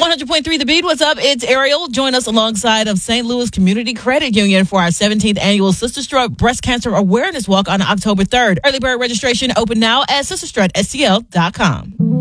100.3 The Beat. What's up? It's Ariel. Join us alongside of St. Louis Community Credit Union for our 17th annual Sister Strut Breast Cancer Awareness Walk on October 3rd. Early bird registration open now at sisterstrutstl.com.